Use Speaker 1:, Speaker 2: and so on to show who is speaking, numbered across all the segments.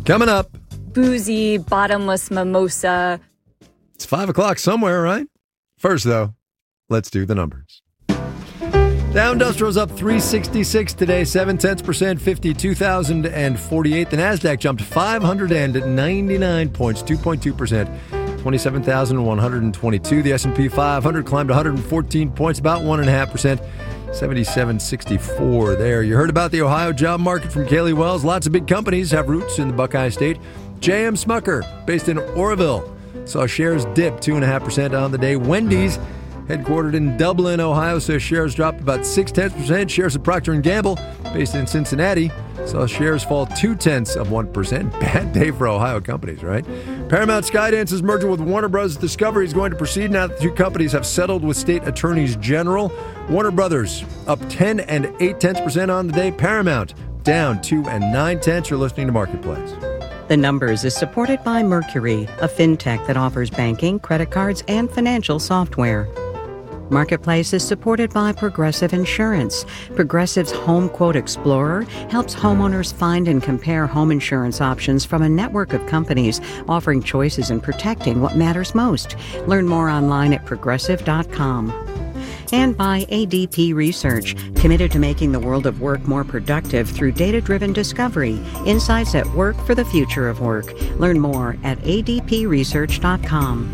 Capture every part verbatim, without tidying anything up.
Speaker 1: Coming up.
Speaker 2: Boozy, bottomless mimosa.
Speaker 1: It's five o'clock somewhere, right? First, though, let's do the numbers. Dow Industrial's up three sixty-six today, seven tenths percent, fifty-two thousand forty-eight. The NASDAQ jumped five hundred ninety-nine points, two point two percent, twenty-seven thousand one hundred twenty-two. The S and P five hundred climbed one hundred fourteen points, about one point five percent, seventy-seven sixty-four there. You heard about the Ohio job market from Kaylee Wells. Lots of big companies have roots in the Buckeye State. J M Smucker, based in Oroville, saw shares dip two point five percent on the day. Wendy's, headquartered in Dublin, Ohio, says shares dropped about six tenths percent. Shares of Procter and Gamble, based in Cincinnati, saw shares fall two tenths of one percent. Bad day for Ohio companies, right? Paramount Skydance's merger with Warner Bros. Discovery is going to proceed now that the two companies have settled with state attorneys general. Warner Brothers up ten and eight tenths percent on the day. Paramount down two and nine tenths. You're listening to Marketplace.
Speaker 3: The Numbers is supported by Mercury, a fintech that offers banking, credit cards, and financial software. Marketplace is supported by Progressive Insurance. Progressive's Home Quote Explorer helps homeowners find and compare home insurance options from a network of companies offering choices and protecting what matters most. Learn more online at progressive dot com. And by A D P Research, committed to making the world of work more productive through data-driven discovery. Insights at work for the future of work. Learn more at A D P research dot com.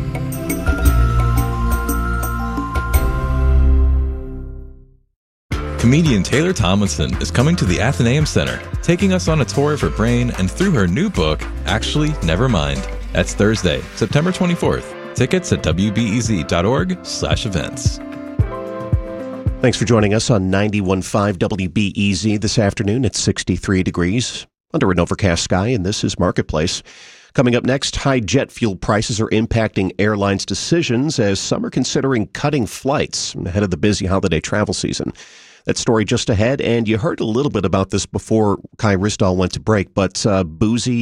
Speaker 4: Comedian Taylor Tomlinson is coming to the Athenaeum Center, taking us on a tour of her brain and through her new book, Actually, Never Mind. That's Thursday, September twenty-fourth. Tickets at W B E Z dot org slash events.
Speaker 5: Thanks for joining us on ninety-one point five W B E Z this afternoon. It's sixty-three degrees under an overcast sky, and this is Marketplace. Coming up next, high jet fuel prices are impacting airlines' decisions as some are considering cutting flights ahead of the busy holiday travel season. That story just ahead, and you heard a little bit about this before Kai Ryssdal went to break, but uh, Boozy